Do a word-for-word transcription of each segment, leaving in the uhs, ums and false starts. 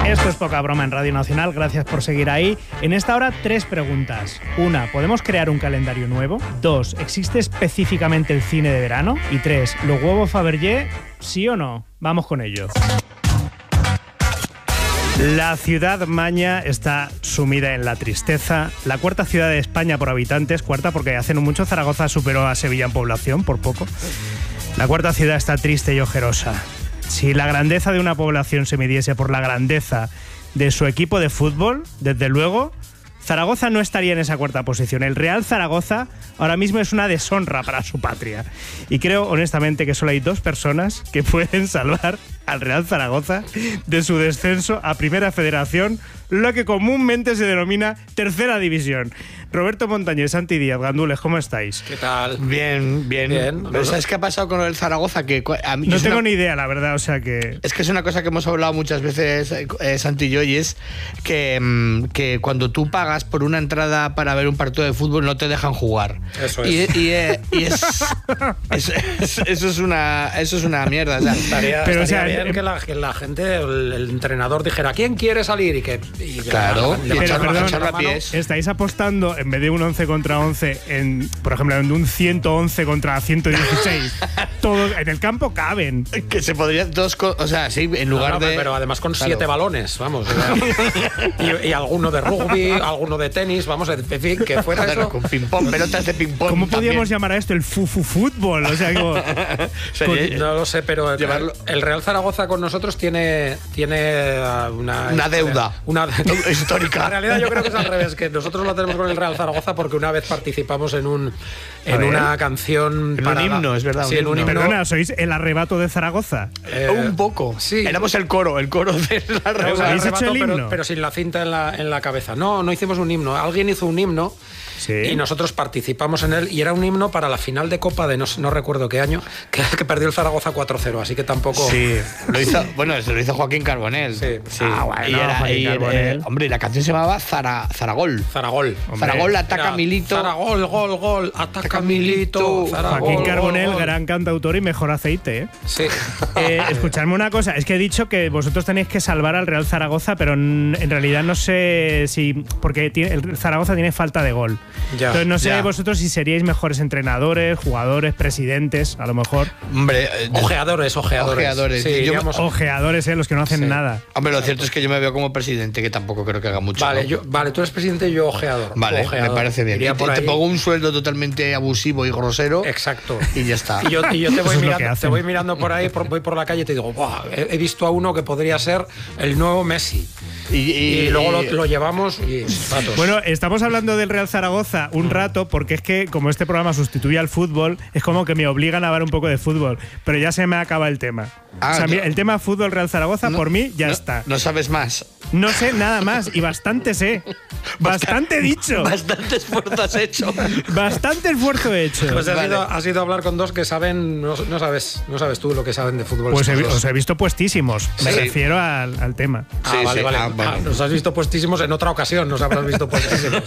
Esto es Poca Broma en Radio Nacional, gracias por seguir ahí. En esta hora, tres preguntas. Una, ¿podemos crear un calendario nuevo? Dos, ¿existe específicamente el cine de verano? Y tres, ¿los huevos Fabergé, sí o no? Vamos con ello. La ciudad maña está sumida en la tristeza. La cuarta ciudad de España por habitantes, cuarta porque hace no mucho Zaragoza superó a Sevilla en población, por poco. La cuarta ciudad está triste y ojerosa. Si la grandeza de una población se midiese por la grandeza de su equipo de fútbol, desde luego, Zaragoza no estaría en esa cuarta posición. El Real Zaragoza ahora mismo es una deshonra para su patria. Y creo, honestamente, que solo hay dos personas que pueden salvar al Real Zaragoza de su descenso a Primera Federación, lo que comúnmente se denomina Tercera División. Roberto Montañés, Santi Díaz, Gandules, ¿cómo estáis? ¿Qué tal? Bien, bien. Bien. Pero ¿sabes qué ha pasado con el Zaragoza? Que a mí, no tengo una, ni idea, la verdad, o sea que... Es que es una cosa que hemos hablado muchas veces, eh, Santi y yo, y es que, mmm, que cuando tú pagas por una entrada para ver un partido de fútbol no te dejan jugar. Eso es. Y, y, eh, y es, es, es, eso, es una, eso es una mierda. O sea, estaría pero, estaría o sea, bien eh, que la, que la gente, el, el entrenador dijera ¿quién quiere salir? Y que, y que claro, le, y le echar, perdón, echar la pies. Estáis apostando, en vez de un once contra once, en, por ejemplo, en un ciento once contra ciento dieciséis. Todos en el campo caben. Que se podrían dos, o sea, sí, en lugar no, no, de... pero además con claro. siete balones, vamos. y, y alguno de rugby, alguno de tenis, vamos, en fin, que fuera Joder, eso. con ping-pong, pelotas de ping-pong. ¿Cómo también. podíamos llamar a esto? El fufu fútbol. O sea, como, Sería- No lo sé, pero el, Llevarlo- el Real Zaragoza con nosotros tiene, tiene una... Una deuda. Una histórica. En realidad yo creo que es al revés, que nosotros lo tenemos con el Real Zaragoza porque una vez participamos en un en ver. una canción... En para un himno, la- es verdad, Sí, un en un himno. himno. Perdona, ¿sois el arrebato de Zaragoza? Eh, un poco. sí. Éramos el coro, el coro de la Éramos Real. el ¿Habéis arrebato, hecho el pero, himno? pero sin la cinta en la, en la cabeza. No, no hicimos un himno. Alguien hizo un himno Sí. y nosotros participamos en él y era un himno para la final de Copa de no, no recuerdo qué año, que, que perdió el Zaragoza cuatro cero, así que tampoco... Sí, lo hizo, bueno, se lo hizo Joaquín Carbonell. Sí. Ah, bueno, y era, Joaquín y, Carbonell. eh, hombre, y la canción se llamaba Zara, Zaragol. Zaragol. Hombre, Zaragol ataca Era a Milito. Zaragol, gol, gol, ataca Ataca a Milito. Milito. Zaragol, Joaquín gol, Carbonell, gol. gran cantautor y mejor aceite, ¿eh? Sí. Eh, escuchadme una cosa, es que he dicho que vosotros tenéis que salvar al Real Zaragoza, pero n- en realidad no sé si... Porque tiene, el Zaragoza tiene falta de gol. Ya, Entonces no sé ya. vosotros si seríais mejores entrenadores, jugadores, presidentes, a lo mejor. Hombre, eh, Ojeadores, ojeadores. Ojeadores. Sí, Yo- iríamos- Ojeadores, ¿eh? Los que no hacen Sí. nada. hombre, lo cierto es que yo me veo como presidente, que tampoco creo que haga mucho. Vale, ¿no? yo, vale, tú eres presidente y yo ojeador. Vale, Ojeador. me parece bien. Iría Y te, por te ahí. pongo un sueldo totalmente abusivo y grosero. Exacto. Y ya está. Y yo, y yo te, voy Eso es lo que mirando, te hacen. voy mirando por ahí, por, voy por la calle y te digo, "Buah, he, he visto a uno que podría ser el nuevo Messi". Y, Y, luego lo, lo llevamos y ratos. Bueno, estamos hablando del Real Zaragoza un rato porque es que como este programa sustituye al fútbol, es como que me obligan a hablar un poco de fútbol, pero ya se me acaba el tema. Ah, o sea, no. mira, el tema fútbol Real Zaragoza, No, por mí, ya no- está. No sabes más. No sé nada más y bastante sé. Bastante dicho. Bastante esfuerzo has hecho. Bastante esfuerzo he hecho. Pues has, Vale. ido, has ido a hablar con dos que saben, no, no sabes, no sabes tú lo que saben de fútbol. Pues he, estos vi- dos. os he visto puestísimos. Me Sí. refiero al, al tema. Ah, Sí, vale, sí. vale. Ah, vale. Ah, nos has visto puestísimos en otra ocasión, nos habrás visto puestísimos.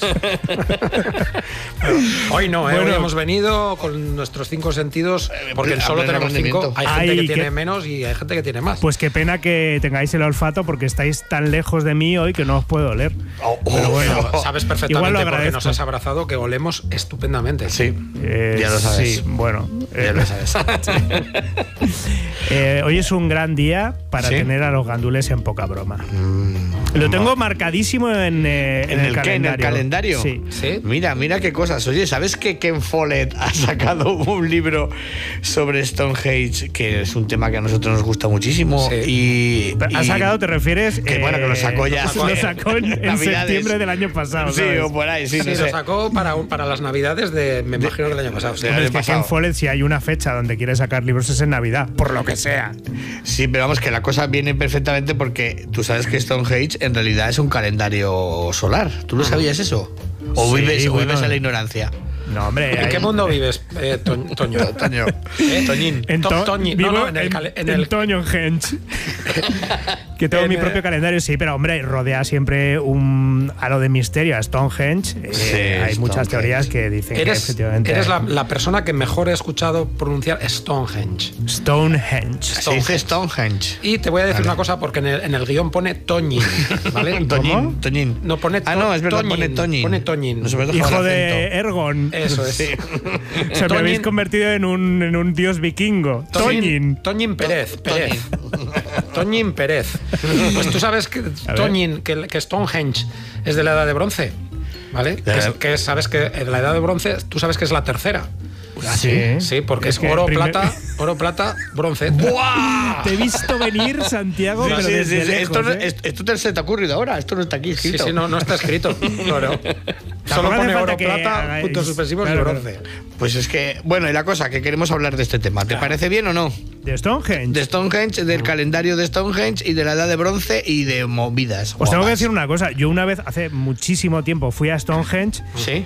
Hoy no, ¿eh? Bueno. Hoy hemos venido con nuestros cinco sentidos, porque a solo pleno tenemos cinco. rendimiento. Hay gente Ay, que qué- tiene menos y hay gente que tiene más. Pues qué pena que tengáis el olfato porque estáis tan lejos de mí hoy que no os puedo oler. Oh, Pero bueno, Pero sabes igual perfectamente lo porque agradezco. nos has abrazado que olemos estupendamente. Sí. Eh, Ya lo sabes. Sí, bueno. Ya eh, lo sabes. eh, hoy es un gran día para ¿Sí? tener a los gandules en Poca Broma. Lo tengo marcadísimo en, eh, ¿En el qué? ¿En el calendario? Sí. ¿Sí? Mira, mira qué cosas. Oye, ¿sabes que Ken Follett ha sacado un libro sobre Stonehenge, que es un tema que a nosotros nos gusta muchísimo? Sí. Y, ¿Ha y- sacado, te refieres? Que bueno, que lo sacó ya. Lo sacó en, en Navidades. septiembre del año pasado. Sí, ¿sabes? o por ahí, sí, Sí, no lo sé. sacó para, un- para las navidades de, me imagino que el año pasado. sí. de- Hombre, es el que pasado. Ken Follett, si hay una fecha donde quiere sacar libros es en Navidad, por lo que sea. Sí, pero vamos, que la cosa viene perfectamente porque tú sabes que Stonehenge en realidad es un calendario solar. ¿Tú lo sabías eso? ¿O Sí, vives, o bueno. vives en la ignorancia? No, hombre. ¿En hay- qué mundo vives? eh, to, Toño. Toño. ¿Eh? Toñín. En, To- to- Toñi- vivo no, no, en el en, cale- en en el- Toño-Henge. Que tengo En mi el- propio calendario, sí, pero hombre, rodea siempre un halo de misterio a Stonehenge. Eh, Sí, hay muchas Stonehenge. teorías que dicen que Eres, efectivamente. eres la, la persona que mejor he escuchado pronunciar Stonehenge. Stonehenge. Se dice Stonehenge. Y te voy a decir Vale. una cosa, porque en el, en el guión pone Toñín, ¿vale? Toñín. Toñín. No pone Ah, no, es verdad, Toñín, pone Toñín. pone Toñín. Nos hemos dejado Hijo el de acento. Ergon. Eso es. Sí. O sea, me Toñín- habéis convertido en un, en un dios vikingo. Toñin. Toñín Pérez. Pérez. Toñín Pérez. Pues tú sabes que ver. Toñín, que, que Stonehenge es de la edad de bronce, ¿vale? Que, es- que es- sabes que en la edad de bronce, tú sabes que es la tercera. ¿Ah, sí? Sí, porque Es es, que oro, primer- plata, oro, plata, bronce. ¡Buah! Te he visto venir, Santiago, Sí, pero sí, desde sí, sí. lejos, Esto, no, ¿eh? esto, esto te se te ha ocurrido ahora, esto no está aquí Sí, escrito. sí, no, no está escrito. Claro. Solo hace pone falta oro, que plata, hagáis- puntos suspensivos claro, y claro. bronce. Pues es que, bueno, y la cosa, que queremos hablar de este tema. ¿Te parece bien o no? De Stonehenge. De Stonehenge, del calendario de Stonehenge y de la edad de bronce y de movidas. Os tengo que guapas. decir una cosa. Yo una vez, hace muchísimo tiempo, fui a Stonehenge ¿Sí?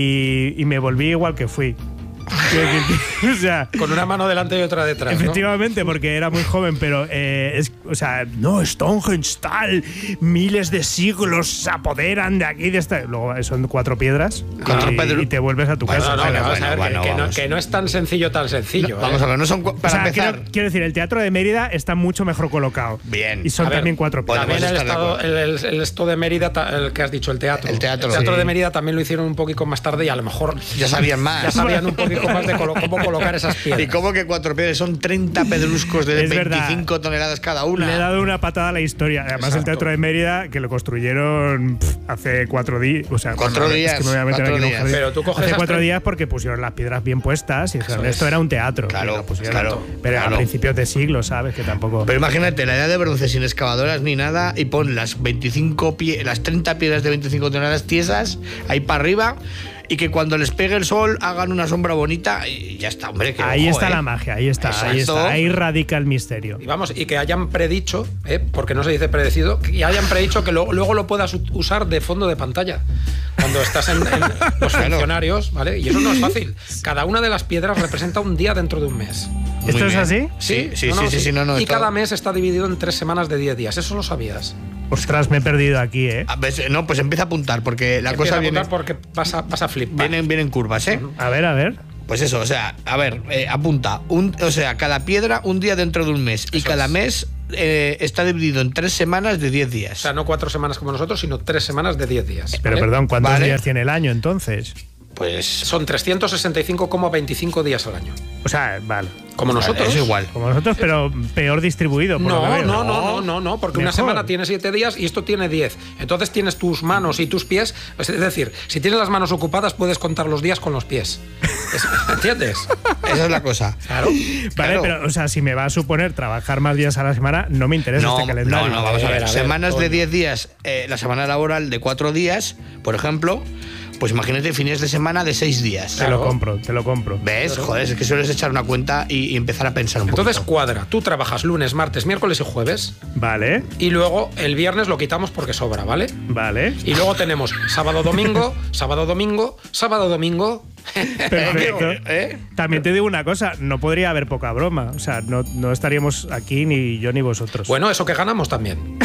y, y me volví igual que fui. Quiero decir que- o sea, Con una mano delante y otra detrás. ¿no? efectivamente, porque era muy joven, pero eh, es, o sea, no, Stonehenge tal, miles de siglos se apoderan de aquí, de esta. Luego son cuatro piedras Cuatro y, pedro- y te vuelves a tu Bueno, casa. No, no, o sea, que, vamos bueno, a ver, bueno, que, que no, vamos. que no es tan sencillo, tan sencillo. Vamos ¿eh? a ver, no son cu- O para sea, empezar. quiero, quiero decir, el teatro de Mérida está mucho mejor colocado. Bien. Y son A ver, también cuatro piedras. podemos También el, estar de estado, acuerdo. el, el- el esto de Mérida, ta- el que has dicho, el teatro. El teatro. El teatro Sí. de Mérida también lo hicieron un poquito más tarde y a lo mejor Ya sabían ya más. sabían un poquito más de colo- cómo colocar esas piedras. ¿Y cómo que cuatro piedras? Son treinta pedruscos de Es verdad. veinticinco toneladas cada una. Le he dado una patada a la historia. Además, Exacto. el Teatro de Mérida, que lo construyeron pff, hace cuatro días. O sea, Cuatro bueno, días, Es que me voy a meter cuatro aquí en un días. jardín. Pero tú coges hace esas cuatro tre- días porque pusieron las piedras bien puestas y dijeron, Eso es. esto era un teatro. Claro, Y lo pusieron. claro, Pero claro. a principios de siglo, ¿sabes? Que tampoco. Pero imagínate, la edad de bronce sin excavadoras ni nada y pon las veinticinco pie- las treinta piedras de veinticinco toneladas tiesas ahí para arriba y que cuando les pegue el sol hagan una sombra bonita y ya está, hombre. Que ahí ojo, está ¿eh? la magia, ahí está, ahí Exacto. está. Ahí radica el misterio. Y vamos, y que hayan predicho, ¿eh? Porque no se dice predecido, que hayan predicho que luego, luego lo puedas u- usar de fondo de pantalla. Cuando estás en, en los funcionarios, ¿vale? Y eso no es fácil. Cada una de las piedras representa un día dentro de un mes. Muy ¿Esto es bien. así? Sí, sí, No, sí, no, sí, sí, no, no, Y esto- cada mes está dividido en tres semanas de diez días. Eso lo sabías. Ostras, me he perdido aquí, ¿eh? A ver, no, pues empieza a apuntar porque la Empieza cosa a viene, apuntar porque vas a, vas a flipar. vienen, vienen curvas, ¿eh? A ver, a ver. Pues eso, o sea, a ver, eh, apunta. Un, o sea, cada piedra un día dentro de un mes. Y Eso cada es. mes eh, está dividido en tres semanas de diez días. O sea, no cuatro semanas como nosotros, sino tres semanas de diez días. Pero ¿vale? perdón, ¿cuántos Vale. días tiene el año entonces? Pues. Son trescientos sesenta y cinco coma veinticinco días al año. O sea, vale. Como nosotros. Es igual. Como nosotros, pero peor distribuido. Por lo que No, veo. no, no, no, no, no, porque una Mejor. semana tiene siete días y esto tiene diez. Entonces tienes tus manos y tus pies. Es decir, si tienes las manos ocupadas, puedes contar los días con los pies. Es- ¿Entiendes? Esa es la cosa. Claro. Vale, Claro. pero, o sea, si me va a suponer trabajar más días a la semana, no me interesa No, este calendario. no, no, vamos a A ver. ver, a ver, Semanas de Toño. diez días, eh, la semana laboral de cuatro días, por ejemplo, pues imagínate fines de semana de seis días. Te lo Claro. compro, te lo compro. ¿Ves? Joder, es que sueles echar una cuenta y, y empezar a pensar un Entonces poquito. cuadra. Tú trabajas lunes, martes, miércoles y jueves. Vale, Y luego el viernes lo quitamos porque sobra, ¿vale? vale. Y luego tenemos sábado, domingo, sábado, domingo, sábado, domingo. Perfecto. ¿Eh? También te digo una cosa, no podría haber poca broma. O sea, no, no estaríamos aquí ni yo ni vosotros. Bueno, eso que ganamos también.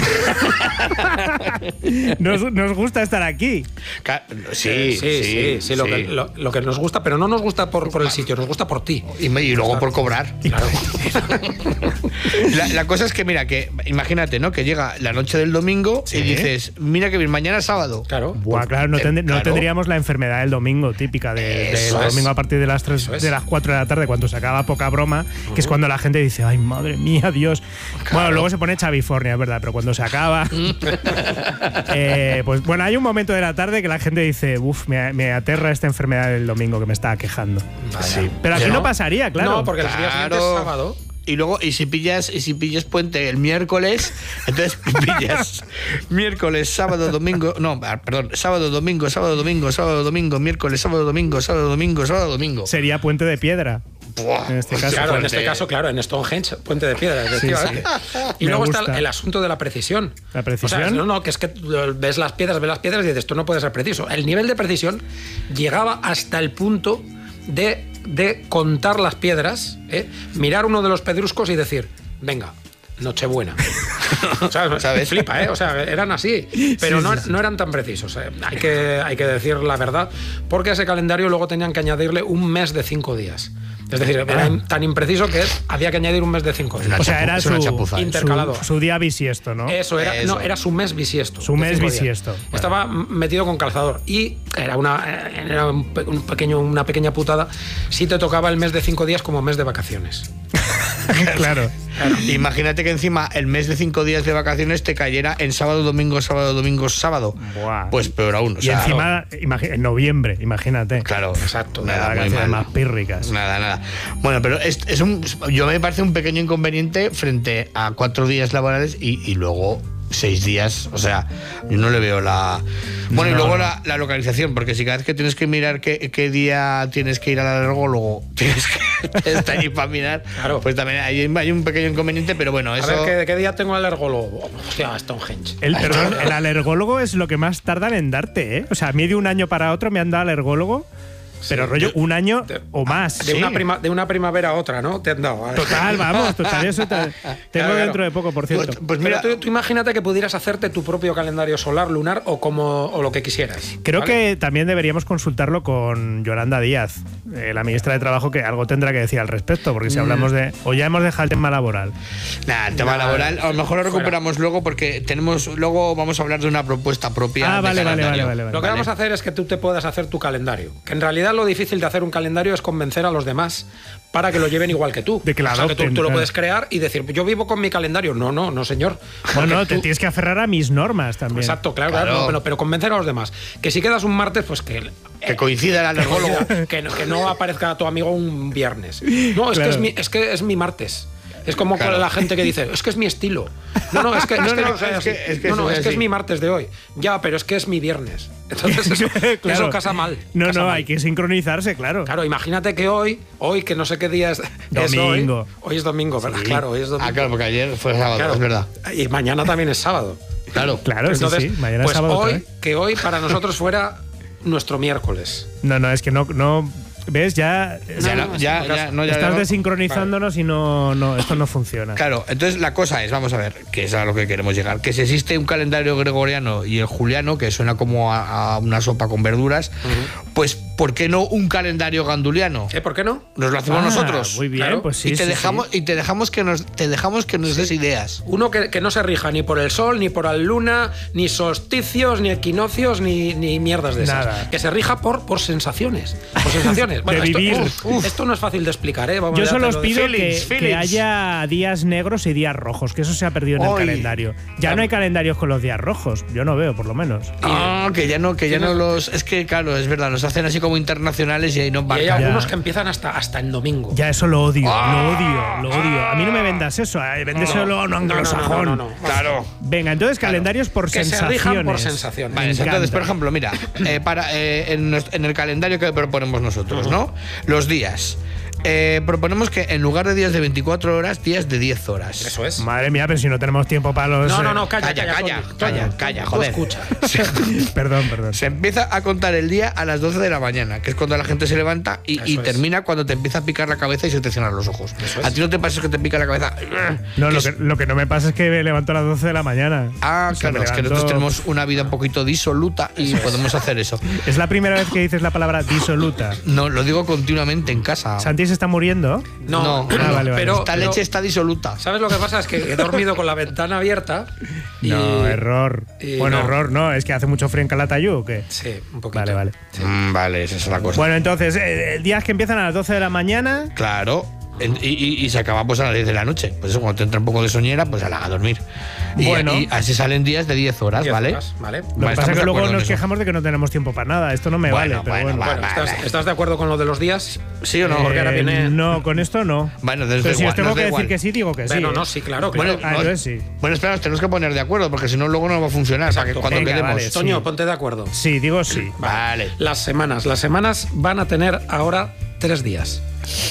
Nos, nos gusta estar aquí. Ca- Sí, sí, sí, sí, lo, sí. Que, lo, lo que nos gusta, pero no nos gusta por, por el sitio, nos gusta por ti. Y, me- y luego por cobrar. Claro. La, la cosa es que, mira, que imagínate, ¿no? Que llega la noche del domingo Sí. y dices, mira que bien, mañana es sábado. Claro. Buah, claro, no, eh, tend- no claro. tendríamos la enfermedad del domingo típica de, del Eso es. domingo a partir de las tres, Eso es. de las cuatro de la tarde cuando se acaba poca broma, que es cuando la gente dice, ay madre mía, Dios. Bueno, luego se pone Chavifornia, es verdad, pero cuando se acaba, eh, pues bueno, hay un momento de la tarde que la gente dice, uff, me, me aterra esta enfermedad del domingo que me está quejando. Sí. Pero aquí ¿Ya no no? pasaría, claro. No, porque el día siguiente es Claro. sábado. Y luego, y si pillas, y si pillas puente el miércoles, entonces pillas miércoles, sábado, domingo, no, ah, perdón, sábado, domingo, sábado, domingo, sábado, domingo, miércoles, sábado, domingo, sábado, domingo, sábado, domingo. Sería puente de piedra. Buah, En este caso, Claro, en puente. este caso, claro, en Stonehenge, puente de piedra, efectivamente. Y Me luego gusta. está el, el asunto de la precisión. ¿La precisión? O sea, no, no, que es que ves las piedras, ves las piedras y dices, esto no puede ser preciso. El nivel de precisión llegaba hasta el punto de de contar las piedras, ¿eh? Mirar uno de los pedruscos y decir, venga, Nochebuena. O sea, ¿sabes? Flipa, ¿eh? O sea, eran así, pero sí, no, sí, sí. no eran tan precisos. ¿eh? Hay que, hay que decir la verdad, porque a ese calendario luego tenían que añadirle un mes de cinco días. Es decir, era tan impreciso que había que añadir un mes de cinco días. O sea, era su, intercalado. Su, su día bisiesto, ¿no? Eso era, Eso. no, era su mes bisiesto. Su mes bisiesto. Bueno. Estaba metido con calzador y era una, era un pequeño, una pequeña putada si te tocaba el mes de cinco días como mes de vacaciones. Claro. Claro. Imagínate que encima el mes de cinco días de vacaciones te cayera en sábado, domingo, sábado, domingo, sábado. Buah. Pues peor aún. O y sea, encima, en noviembre, imagínate. Claro, exacto. Nada, vacaciones más pírricas. Nada, nada. Bueno, pero es, es un, yo me parece un pequeño inconveniente frente a cuatro días laborales y, y luego seis días. O sea, yo no le veo la... Bueno, no, y luego no. la, la localización, porque si cada vez que tienes que mirar qué, qué día tienes que ir al alergólogo, tienes que estar allí para mirar, claro. Pues también hay, hay un pequeño inconveniente, pero bueno, eso... A ver, ¿qué, qué día tengo al alergólogo? Hostia, Stonehenge. El, perdón, el alergólogo es lo que más tardan en darte, ¿eh? O sea, a mí de un año para otro me han dado alergólogo. Pero sí, rollo, de, un año de, o más. De, sí. una prima, de una primavera a otra, ¿no? Te han dado. Total, vamos, total. Eso te, tengo claro, claro. dentro de poco, por cierto. Pues, pues mira, tú, tú imagínate que pudieras hacerte tu propio calendario solar, lunar o como o lo que quisieras. Creo ¿vale? que también deberíamos consultarlo con Yolanda Díaz, eh, la ministra de Trabajo, que algo tendrá que decir al respecto, porque si mm. hablamos de... O ya hemos dejado el tema laboral. Nah, el tema nah, laboral, a lo mejor lo recuperamos fuera. luego, porque tenemos luego vamos a hablar de una propuesta propia. Ah, vale, vale, vale, vale, vale. Lo que vale. vamos a hacer es que tú te puedas hacer tu calendario. Que en realidad lo difícil de hacer un calendario es convencer a los demás para que lo lleven igual que tú. De que la o sea, adopten, que tú, tú lo claro. puedes crear y decir, yo vivo con mi calendario. No, no, no, señor. No, no, tú... te tienes que aferrar a mis normas también. Exacto, claro, claro. claro pero, pero convencer a los demás. Que si quedas un martes, pues que... Que coincida el alergólogo. que, no, que no aparezca tu amigo un viernes. No, es, claro. que, es, mi, es que es mi martes. Es como claro. la gente que dice, es que es mi estilo. No, no, es que, no, es, que no, no, es, que, es, que no, no, es, que es mi martes de hoy. Ya, pero es que es mi viernes. Entonces eso, claro. eso casa mal. No, casa no, mal. hay que sincronizarse, claro. Claro, imagínate que hoy, hoy que no sé qué día es, domingo. Es hoy, hoy es domingo, ¿verdad? Sí. Claro, hoy es domingo. Ah, claro, porque ayer fue sábado, claro. es verdad. Y mañana también es sábado. Claro, claro, Entonces, sí, sí. Mañana pues es sábado. Hoy, que hoy para nosotros fuera nuestro miércoles. No, no, es que no... no ¿Ves? Ya, ya, no, ya, ya, ya no, ya estás no. desincronizándonos vale. y no, no, esto no funciona. Claro, entonces la cosa es, vamos a ver, que es a lo que queremos llegar, que si existe un calendario gregoriano y el juliano, que suena como a, a una sopa con verduras, uh-huh. pues ¿por qué no un calendario ganduliano? ¿Eh? ¿Por qué no? Nos lo hacemos ah, nosotros. Muy bien, claro. pues sí. Y te sí, dejamos, sí. y te dejamos que nos, te dejamos que nos sí. des ideas. Uno que, que no se rija ni por el sol, ni por la luna, ni solsticios, ni equinoccios, ni, ni mierdas de esas. Nada. Que se rija por, por sensaciones. Por sensaciones. Bueno, de esto, vivir. Uf, uf. Esto no es fácil de explicar, ¿eh? Vamos Yo solo os pido feelings, que, feelings. que haya días negros y días rojos, que eso se ha perdido en Hoy. el calendario. Ya claro. no hay calendarios con los días rojos, yo no veo, por lo menos. Ah, que ya no, que ya no los. Es que, claro, es verdad, los hacen así como internacionales y ahí no van. Y hay algunos ya. que empiezan hasta, hasta el domingo. Ya, eso lo odio, ah, lo odio, lo odio. A mí no me vendas eso, ¿eh? Véndeselo no, a un anglosajón. No, no, no, no, no. Claro. Venga, entonces claro. calendarios por que sensaciones. Se rijan por sensaciones. Vale, entonces, por ejemplo, mira, eh, para, eh, en, nuestro, en el calendario que proponemos nosotros, uh-huh. ¿no? Los días. Eh, proponemos que en lugar de días de veinticuatro horas, días de diez horas. Eso es. Madre mía, pero si no tenemos tiempo para los... No, no, no, calla, calla, calla, calla, calla, calla tú joder. escucha. perdón, perdón. Se empieza a contar el día a las doce de la mañana, que es cuando la gente se levanta y, y termina cuando te empieza a picar la cabeza y se te cierran los ojos. Eso es. A ti no te pasa que te pica la cabeza. No, lo que, lo que no me pasa es que me levanto a las doce de la mañana. Ah, claro, es que nosotros tenemos una vida un poquito disoluta y eso podemos es. hacer eso. Es la primera vez que dices la palabra disoluta. No, lo digo continuamente en casa. ¿Santi se está muriendo? No, no, no, ah, vale, vale. pero esta pero, leche está disoluta. ¿Sabes lo que pasa? Es que he dormido con la ventana abierta. Y, no, error. Y bueno, no. error, ¿no? ¿Es que hace mucho frío en Calatayud o qué? Sí, un poquito. Vale, vale. Sí. Mm, vale, esa es la cosa. Bueno, entonces, eh, días que empiezan a las doce de la mañana. Claro. En, y, y, y se acaba pues a las diez de la noche. Pues eso, cuando te entra un poco de soñera, pues a, la, a dormir. Y, bueno, y así salen días de diez horas, diez ¿vale? Horas, ¿vale? Lo vale, que pasa es que luego nos eso. quejamos de que no tenemos tiempo para nada. Esto no me bueno, vale, pero bueno. bueno. bueno, bueno vale. ¿estás, ¿Estás de acuerdo con lo de los días? ¿Sí o no? Eh, Porque ahora viene... No, con esto no. Bueno, desde pero si igual, os tengo que decir igual. que sí, digo que sí. Bueno, ¿eh? no, sí, claro. claro. Bueno, ah, no, entonces sí. Bueno, espera, nos tenemos que poner de acuerdo, porque si no, luego no va a funcionar. Para que cuando Venga, quedemos. vale, Toño, sí. ponte de acuerdo. Sí, digo sí. Vale. Las semanas. Las semanas van a tener ahora tres días.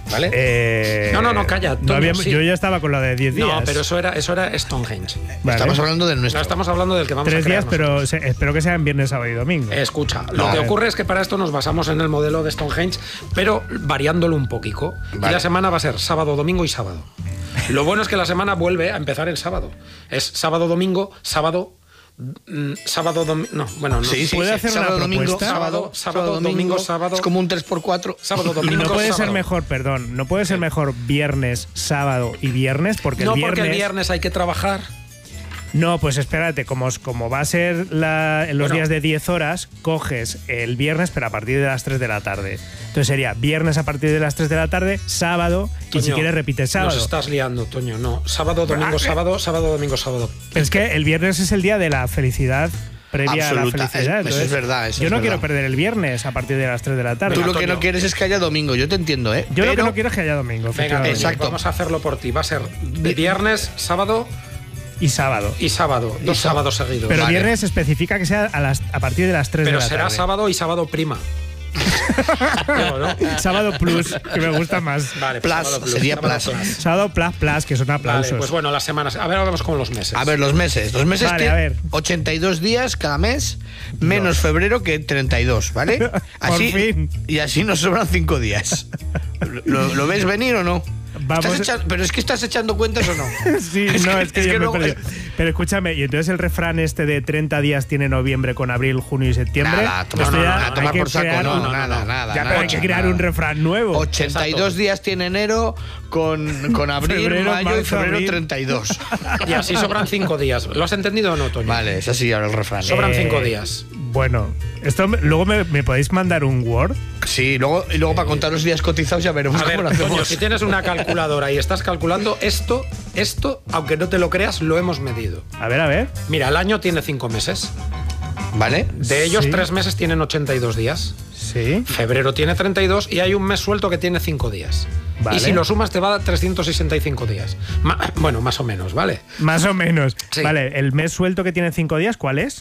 ¿Vale? Eh, no, no, no, calla. no Toño, habíamos- sí. Yo ya estaba con lo de diez días. No, pero eso era, eso era Stonehenge. Vale. Estamos hablando del nuestro. No estamos hablando del que vamos Tres a crear días, pero nosotros. se- espero que sean viernes, sábado y domingo. Escucha, lo No. que ocurre es que para esto nos basamos en el modelo de Stonehenge, pero variándolo un poquito. Vale. Y la semana va a ser sábado, domingo y sábado. Lo bueno es que la semana vuelve a empezar el sábado. Es sábado, domingo, sábado, mm, sábado, domingo. No, bueno, no. Sí, sí, ¿Puede sí. hacer una sábado, domingo, propuesta? sábado, Sábado, domingo, sábado. Es como un tres por cuatro. Sábado, Y domingo, no puede ser sábado. mejor, perdón, no puede ser mejor viernes, sábado y viernes, porque No, el viernes. porque el viernes hay que trabajar. No, pues espérate, como, como va a ser la- en los Bueno. días de diez horas, coges el viernes, pero a partir de las tres de la tarde. Entonces sería viernes a partir de las tres de la tarde, sábado, y si Toño, quieres repites sábado. Nos estás liando, Toño. No, sábado, domingo, Ah, sábado, sábado, domingo, sábado. Pero es que el viernes es el día de la felicidad previa Absoluta, a la felicidad. eso es Entonces, verdad, eso yo es no verdad. quiero perder el viernes a partir de las tres de la tarde. Tú lo Venga, que Toño. no quieres es que haya domingo, yo te entiendo, ¿eh? Yo lo que Pero- no quiero es que haya domingo, Venga, efectivamente. Toño, Exacto. vamos a hacerlo por ti. Va a ser de viernes, sábado Y sábado. y sábado. Dos sábado. sábados seguidos. Pero Vale. viernes especifica que sea a, las, a partir de las tres Pero de la será tarde. sábado y sábado prima. Digo, ¿no? Sábado plus, que me gusta más. Vale, Plus, sábado sería sábado plus. Sábado plus plus, que son aplausos. Vale, pues bueno, las semanas. A ver, ahora vamos con los meses. A ver, los meses. Los meses Vale, que a ver. ochenta y dos días cada mes, menos febrero que treinta y dos, ¿vale? Así, fin. Y así nos sobran cinco días. ¿Lo, lo ves venir o no? Vamos- ¿Estás echa- pero es que estás echando cuentas o no. Sí, no, es que, es yo que me he luego- perdido. Pero escúchame, y entonces el refrán este de treinta días tiene noviembre con abril, junio y septiembre. Nada, toma- Esto no, ya no, no, hay toma que por saco, crear no, un- no, nada, nada. Ya, pero nada, hay que crear nada. un refrán nuevo. ochenta y dos días tiene enero con, con abril, Febrero, mayo y marzo, febrero abril. treinta y dos. Y así sobran cinco días. ¿Lo has entendido o no, Toño? Vale, es así ahora el refrán. Sobran Eh, cinco días. Bueno, esto me- luego me, me podéis mandar un Word. Sí, luego, y luego para contar los días cotizados ya veremos A ver, cómo lo Toño, hacemos. si tienes una calculadora y estás calculando esto, esto, aunque no te lo creas, lo hemos medido. A ver, a ver. Mira, el año tiene cinco meses. ¿Vale? De ellos, Sí. tres meses tienen ochenta y dos días. Sí. Febrero tiene treinta y dos y hay un mes suelto que tiene cinco días. Vale. Y si lo sumas te va a dar trescientos sesenta y cinco días. Ma- bueno, más o menos, ¿vale? Más o menos. Sí. Vale, el mes suelto que tiene cinco días, ¿cuál es?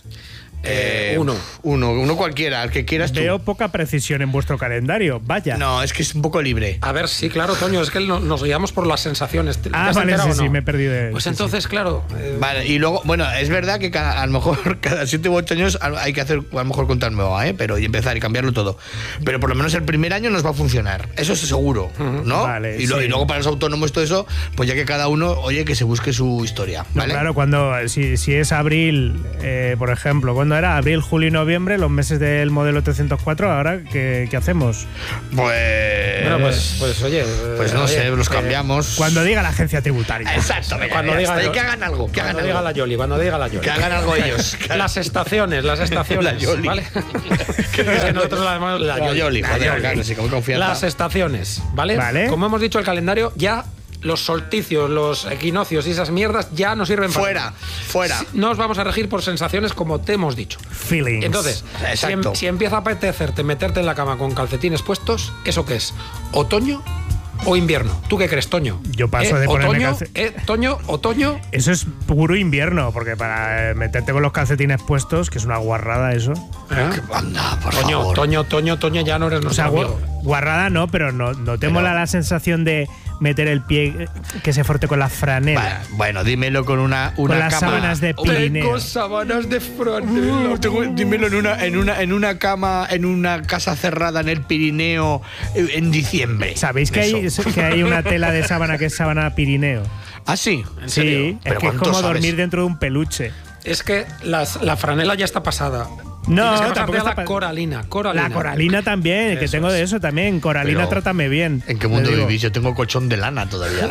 Eh, uno. Uno, uno cualquiera, el que quieras tú. Veo poca precisión en vuestro calendario. Vaya. No, es que es un poco libre. A ver, sí, claro, Toño, es que no- nos guiamos por las sensaciones. ¿Te- Ah, te has vale, enterado sí, o no? sí, me he perdido de- Pues sí, entonces, claro. eh, Vale, y luego, bueno, es verdad que cada, a lo mejor cada siete u ocho años hay que hacer, a lo mejor contar nueva, ¿eh? Pero y empezar y cambiarlo todo. Pero por lo menos el primer año nos va a funcionar. Eso es seguro, ¿no? Vale, y, lo- sí. y luego para los autónomos todo eso, pues ya que cada uno, oye, que se busque su historia, No, ¿vale? claro, cuando si, si es abril, eh, por ejemplo, ¿cuándo era? Abril, julio y noviembre, los meses del modelo trescientos cuatro, ¿ahora qué, qué hacemos? Pues. bueno, pues, pues oye. pues no oye, sé, los eh, cambiamos. Cuando diga la agencia tributaria. Exacto, venga, Cuando ya diga está, y yo- que hagan algo, que hagan Cuando diga algo. la Yoli, cuando diga la Yoli. Que hagan algo ellos. que hagan- Las estaciones, las estaciones. La Yoli. ¿Vale? es que nosotros la llamamos la La Yoli. Yoli, La joder, Yoli. claro, sí, con confianza. Las estaciones, ¿vale? Vale. Como hemos dicho, el calendario ya. Los solsticios, los equinoccios y esas mierdas ya no sirven para Fuera, nada. fuera. Si- Nos vamos a regir por sensaciones como te hemos dicho. Feelings. Entonces, si, Exacto. em- si empieza a apetecerte meterte en la cama con calcetines puestos, ¿eso qué es? ¿Otoño o invierno? ¿Tú qué crees, Toño? Yo paso ¿Eh? de ponerme ¿Otoño? calce- ¿Eh? ¿Toño? ¿Otoño? Eso es puro invierno, porque para eh, meterte con los calcetines puestos, que es una guarrada eso. ¿Eh? Anda, por Toño, favor. Toño, Toño, Toño, ya no eres O nuestro sea, gua- amigo. guarrada no, pero no, no te Pero- mola la sensación de meter el pie eh, que se fuerte con la franela. Vale, bueno, dímelo con una, una Con las cama. sábanas de Pirineo. Tengo sábanas de franela. Uh, tengo- dímelo en una, en, una, en una cama, en una casa cerrada en el Pirineo eh, en diciembre. ¿Sabéis que hay, Eso. que hay una tela de sábana que es sábana Pirineo? ¿Ah, sí? ¿En serio? Sí, es ¿Pero que es cuánto como sabes? dormir dentro de un peluche. Es que las- la franela ya está pasada. No, Tienes que pasarte tampoco a la está pa- coralina, coralina. La coralina también, que Eso tengo de es. eso también. Coralina, Pero, trátame bien. ¿En qué mundo le digo. vivís? Yo tengo colchón de lana todavía.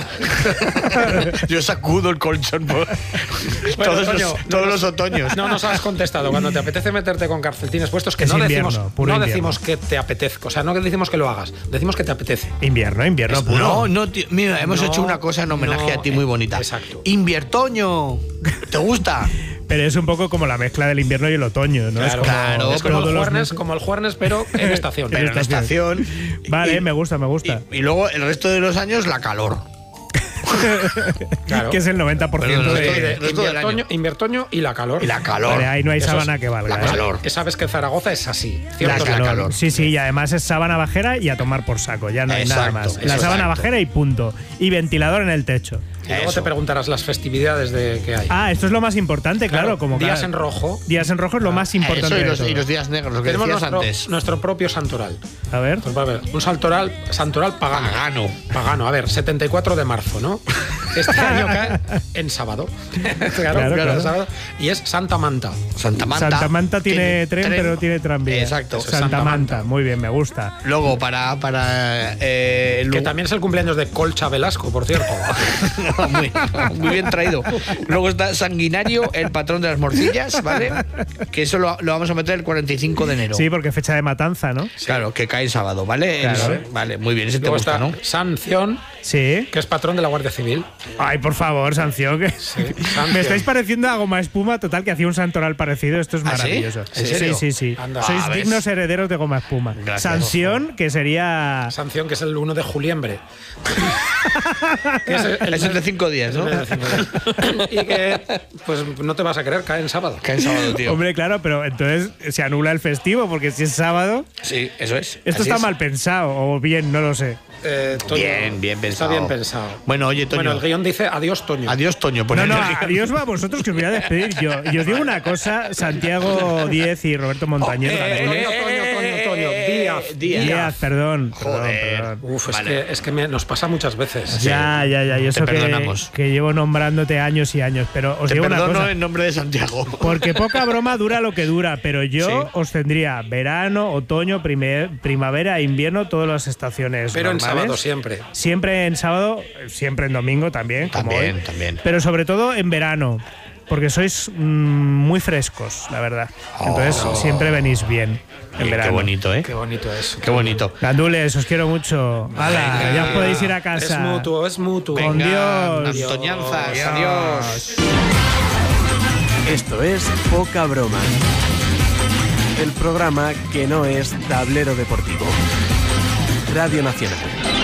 Yo sacudo el colchón por todos, Toño, los, no todos nos- los otoños. No nos has contestado. Cuando te apetece meterte con calcetines puestos, que Es no invierno, decimos, puro no invierno. decimos que te apetezca. O sea, no decimos que lo hagas. Decimos que te apetece. Invierno, invierno Es- puro. No, no, tío, mira, hemos No, hecho una cosa en homenaje no, a ti muy eh, bonita. exacto. Inviertoño. ¿Te gusta? Pero es un poco como la mezcla del invierno y el otoño, ¿no? Claro, es como, claro, es como todos el los juernes, meses. como el juernes, pero en estación. Pero en la estación. Vale, Y- me gusta, me gusta. Y, y luego el resto de los años la calor. Claro. Que es el noventa por ciento Pero no de... estoy de- resto del Inviertoño, año. inviertoño y la calor. Y la calor. Vale, ahí no hay Eso sábana es- que valga. la ¿eh? calor. Que sabes que Zaragoza es así. La Ciertos calor. calor. Sí, sí, y además es sábana bajera y a tomar por saco, ya no hay nada Exacto, más. La eso, sábana exacto. bajera y punto. Y ventilador en el techo. Y luego Eso. te preguntarás las festividades de que hay. Ah, esto es lo más importante, claro. como días cada- en rojo. Días en rojo es lo más importante. Eso y de los, todo. y los días negros, lo que Tenemos decías nuestro, antes. nuestro propio santoral. A ver. Pues va a ver, un santoral, santoral pagano. Pagano. Pagano, a ver, setenta y cuatro de marzo, ¿no? Este año cae en sábado. claro, Claro, claro. sábado. Y es Santa Manta. Santa Manta. Santa Manta tiene tren, pero no tiene tranvía. Exacto. Eso es Santa, Santa Manta. Manta. Muy bien, me gusta. Luego, para. para eh, Que luego- también es el cumpleaños de Colcha Velasco, por cierto. muy, muy bien traído. Luego está Sanguinario, el patrón de las morcillas, ¿vale? Que eso lo, lo vamos a meter el cuarenta y cinco de enero. Sí, porque fecha de matanza, ¿no? Claro, que cae sábado, ¿vale? Claro. El- vale, muy bien, ese te Luego gusta, está ¿no? Sanción, Sí. que es patrón de la Guardia Civil. Ay, por favor, sanción. que- sanción. Me estáis pareciendo a Goma Espuma, total, que hacía un santoral parecido. Esto es ¿Ah, sí? maravilloso. ¿En serio? Sí, sí, sí. Anda. Sois Ah, ¿ves? dignos herederos de Goma Espuma. Gracias. Sanción, que sería. Sanción, que es el uno de juliembre. Que es el, Es el de cinco días, ¿no? el de cinco días. Y que, pues no te vas a creer, cae en sábado. Cae sábado, tío. Hombre, claro, pero entonces se anula el festivo, porque si es sábado. Sí, eso es. Esto Así está es. mal pensado, o bien, no lo sé. Eh, Toño, Bien, bien pensado. Está bien pensado. Bueno, oye, Toño. Bueno, el guión dice adiós, Toño. Adiós, Toño. Pues No, no, el guión- adiós va a vosotros, que os voy a despedir yo. Y os digo una cosa, Santiago Díez y Roberto Montañez. Eh, Gandules. Toño, Toño, Toño, Toño. Díaz. Díaz. Díaz, perdón. perdón, Joder. perdón. Uf, es Vale. que, es que me- nos pasa muchas veces. Ya, ya, ya. Y eso Te que, perdonamos. que llevo nombrándote años y años. Pero os Te digo una perdono cosa. en nombre de Santiago. Porque poca broma dura lo que dura, pero yo Sí. os tendría verano, otoño, prime- primavera, invierno, todas las estaciones. Pero en normales. sábado siempre. Siempre en sábado, siempre en domingo también. como También, hoy. también. Pero sobre todo en verano, porque sois mm, muy frescos, la verdad. Entonces siempre venís bien en Bien, verano. qué bonito, ¿eh? Qué bonito es. Qué bonito. Gandules, os quiero mucho. Hala, Venga. ya os podéis ir a Es casa. mutuo, es mutuo. Con Venga, Dios. Antoñanzas, Adiós. adiós. Esto es Poca Broma. El programa que no es tablero deportivo. Radio Nacional.